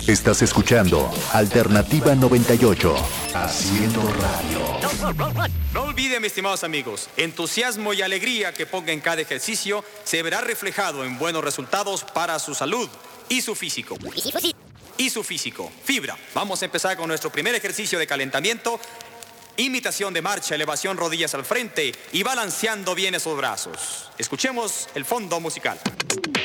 Estás escuchando Alternativa 98, haciendo radio. No olviden, mis estimados amigos, entusiasmo y alegría que ponga en cada ejercicio se verá reflejado en buenos resultados para su salud y su físico. Fibra. Vamos a empezar con nuestro primer ejercicio de calentamiento. Imitación de marcha, elevación rodillas al frente y balanceando bien esos brazos. Escuchemos el fondo musical.